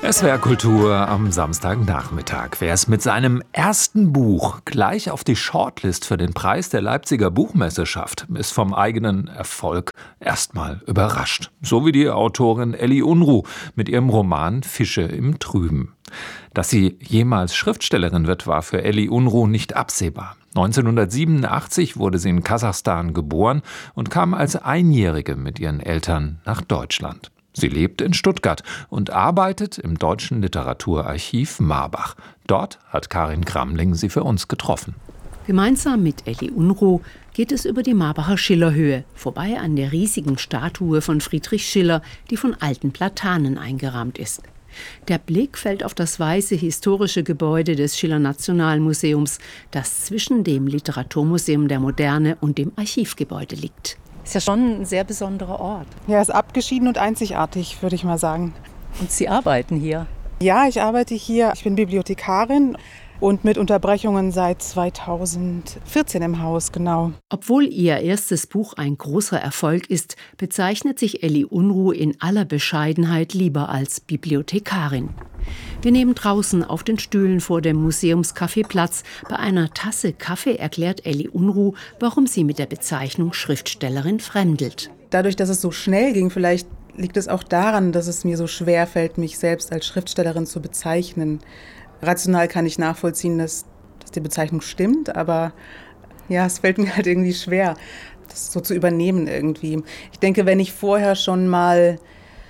SWR Kultur am Samstagnachmittag. Wer es mit seinem ersten Buch gleich auf die Shortlist für den Preis der Leipziger Buchmesse schafft, ist vom eigenen Erfolg erstmal überrascht. So wie die Autorin Elli Unruh mit ihrem Roman Fische im Trüben. Dass sie jemals Schriftstellerin wird, war für Elli Unruh nicht absehbar. 1987 wurde sie in Kasachstan geboren und kam als Einjährige mit ihren Eltern nach Deutschland. Sie lebt in Stuttgart und arbeitet im Deutschen Literaturarchiv Marbach. Dort hat Karin Gramling sie für uns getroffen. Gemeinsam mit Elli Unruh geht es über die Marbacher Schillerhöhe, vorbei an der riesigen Statue von Friedrich Schiller, die von alten Platanen eingerahmt ist. Der Blick fällt auf das weiße historische Gebäude des Schiller-Nationalmuseums, das zwischen dem Literaturmuseum der Moderne und dem Archivgebäude liegt. Ist ja schon ein sehr besonderer Ort. Ja, ist abgeschieden und einzigartig, würde ich mal sagen. Und Sie arbeiten hier? Ja, ich arbeite hier. Ich bin Bibliothekarin und mit Unterbrechungen seit 2014 im Haus, genau. Obwohl ihr erstes Buch ein großer Erfolg ist, bezeichnet sich Elli Unruh in aller Bescheidenheit lieber als Bibliothekarin. Wir nehmen draußen auf den Stühlen vor dem Museumscafé Platz. Bei einer Tasse Kaffee erklärt Elli Unruh, warum sie mit der Bezeichnung Schriftstellerin fremdelt. Dadurch, dass es so schnell ging, vielleicht liegt es auch daran, dass es mir so schwer fällt, mich selbst als Schriftstellerin zu bezeichnen. Rational kann ich nachvollziehen, dass die Bezeichnung stimmt, aber ja, es fällt mir halt irgendwie schwer, das so zu übernehmen irgendwie. Ich denke, wenn ich vorher schon mal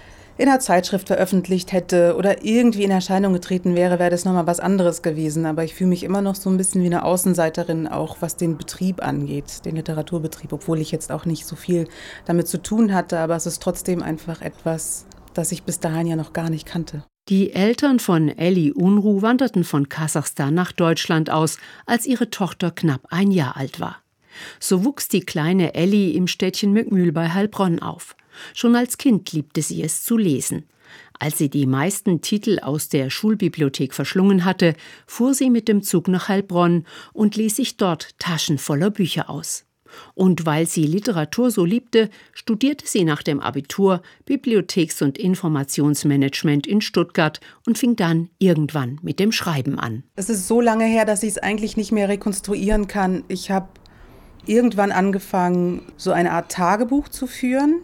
in einer Zeitschrift veröffentlicht hätte oder irgendwie in Erscheinung getreten wäre, wäre das nochmal was anderes gewesen. Aber ich fühle mich immer noch so ein bisschen wie eine Außenseiterin, auch was den Betrieb angeht, den Literaturbetrieb, obwohl ich jetzt auch nicht so viel damit zu tun hatte. Aber es ist trotzdem einfach etwas, das ich bis dahin ja noch gar nicht kannte. Die Eltern von Elli Unruh wanderten von Kasachstan nach Deutschland aus, als ihre Tochter knapp ein Jahr alt war. So wuchs die kleine Elli im Städtchen Mückmühl bei Heilbronn auf. Schon als Kind liebte sie es zu lesen. Als sie die meisten Titel aus der Schulbibliothek verschlungen hatte, fuhr sie mit dem Zug nach Heilbronn und ließ sich dort Taschen voller Bücher aus. Und weil sie Literatur so liebte, studierte sie nach dem Abitur Bibliotheks- und Informationsmanagement in Stuttgart und fing dann irgendwann mit dem Schreiben an. Es ist so lange her, dass ich es eigentlich nicht mehr rekonstruieren kann. Ich habe irgendwann angefangen, so eine Art Tagebuch zu führen.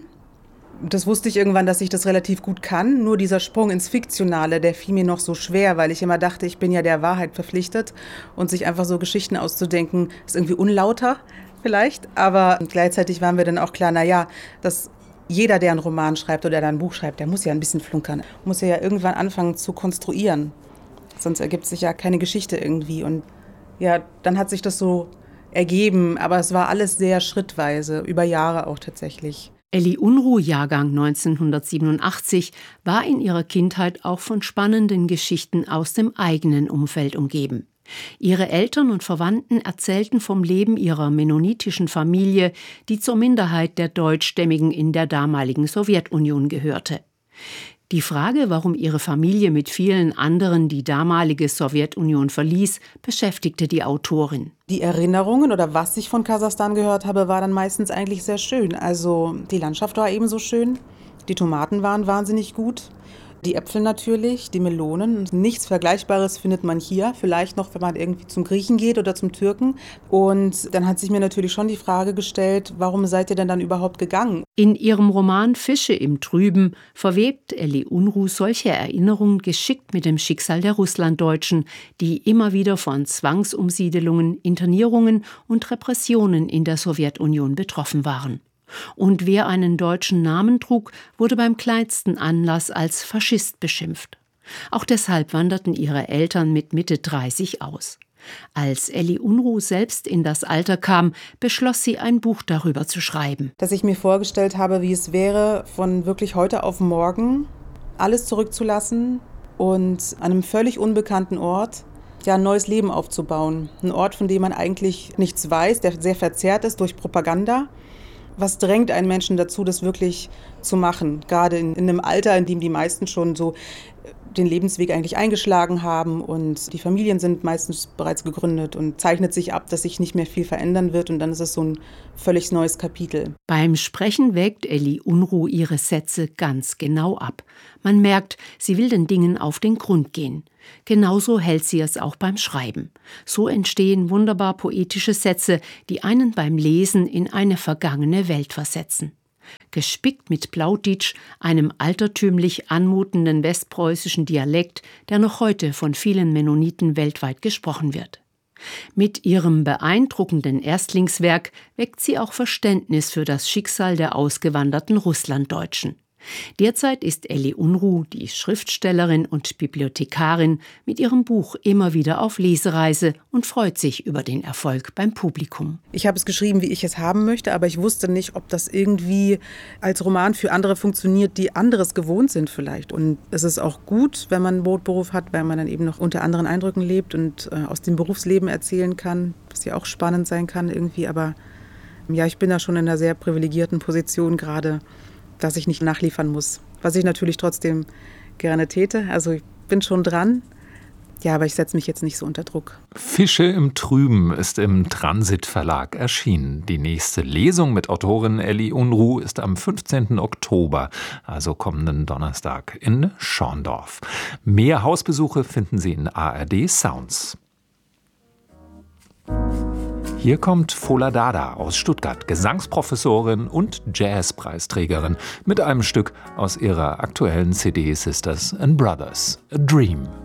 Das wusste ich irgendwann, dass ich das relativ gut kann. Nur dieser Sprung ins Fiktionale, der fiel mir noch so schwer, weil ich immer dachte, ich bin ja der Wahrheit verpflichtet. Und sich einfach so Geschichten auszudenken, ist irgendwie unlauter vielleicht. Aber gleichzeitig waren wir dann auch klar, dass jeder, der einen Roman schreibt oder der ein Buch schreibt, der muss ja ein bisschen flunkern. Muss ja irgendwann anfangen zu konstruieren. Sonst ergibt sich ja keine Geschichte irgendwie. Und ja, dann hat sich das so ergeben. Aber es war alles sehr schrittweise, über Jahre auch tatsächlich. Elli Unruh, Jahrgang 1987, war in ihrer Kindheit auch von spannenden Geschichten aus dem eigenen Umfeld umgeben. Ihre Eltern und Verwandten erzählten vom Leben ihrer mennonitischen Familie, die zur Minderheit der Deutschstämmigen in der damaligen Sowjetunion gehörte. Die Frage, warum ihre Familie mit vielen anderen die damalige Sowjetunion verließ, beschäftigte die Autorin. Die Erinnerungen oder was ich von Kasachstan gehört habe, war dann meistens eigentlich sehr schön. Also die Landschaft war ebenso schön, die Tomaten waren wahnsinnig gut, die Äpfel natürlich, die Melonen. Nichts Vergleichbares findet man hier, vielleicht noch, wenn man irgendwie zum Griechen geht oder zum Türken. Und dann hat sich mir natürlich schon die Frage gestellt, warum seid ihr denn dann überhaupt gegangen? In ihrem Roman Fische im Trüben verwebt Elli Unruh solche Erinnerungen geschickt mit dem Schicksal der Russlanddeutschen, die immer wieder von Zwangsumsiedelungen, Internierungen und Repressionen in der Sowjetunion betroffen waren. Und wer einen deutschen Namen trug, wurde beim kleinsten Anlass als Faschist beschimpft. Auch deshalb wanderten ihre Eltern mit Mitte 30 aus. Als Elli Unruh selbst in das Alter kam, beschloss sie, ein Buch darüber zu schreiben. Dass ich mir vorgestellt habe, wie es wäre, von wirklich heute auf morgen alles zurückzulassen und an einem völlig unbekannten Ort ein neues Leben aufzubauen. Ein Ort, von dem man eigentlich nichts weiß, der sehr verzerrt ist durch Propaganda. Was drängt einen Menschen dazu, das wirklich zu machen? Gerade in einem Alter, in dem die meisten schon so den Lebensweg eigentlich eingeschlagen haben und die Familien sind meistens bereits gegründet und zeichnet sich ab, dass sich nicht mehr viel verändern wird und dann ist es so ein völlig neues Kapitel. Beim Sprechen wägt Elli Unruh ihre Sätze ganz genau ab. Man merkt, sie will den Dingen auf den Grund gehen. Genauso hält sie es auch beim Schreiben. So entstehen wunderbar poetische Sätze, die einen beim Lesen in eine vergangene Welt versetzen. Gespickt mit Plautitsch, einem altertümlich anmutenden westpreußischen Dialekt, der noch heute von vielen Mennoniten weltweit gesprochen wird. Mit ihrem beeindruckenden Erstlingswerk weckt sie auch Verständnis für das Schicksal der ausgewanderten Russlanddeutschen. Derzeit ist Elli Unruh, die Schriftstellerin und Bibliothekarin, mit ihrem Buch immer wieder auf Lesereise und freut sich über den Erfolg beim Publikum. Ich habe es geschrieben, wie ich es haben möchte, aber ich wusste nicht, ob das irgendwie als Roman für andere funktioniert, die anderes gewohnt sind vielleicht. Und es ist auch gut, wenn man einen Brotberuf hat, weil man dann eben noch unter anderen Eindrücken lebt und aus dem Berufsleben erzählen kann, was ja auch spannend sein kann irgendwie. Aber ja, ich bin da schon in einer sehr privilegierten Position gerade, dass ich nicht nachliefern muss, was ich natürlich trotzdem gerne täte. Also ich bin schon dran, ja, aber ich setze mich jetzt nicht so unter Druck. Fische im Trüben ist im Transit Verlag erschienen. Die nächste Lesung mit Autorin Elli Unruh ist am 15. Oktober, also kommenden Donnerstag, in Schorndorf. Mehr Hausbesuche finden Sie in ARD Sounds. Hier kommt Fola Dada aus Stuttgart, Gesangsprofessorin und Jazzpreisträgerin, mit einem Stück aus ihrer aktuellen CD Sisters and Brothers, A Dream.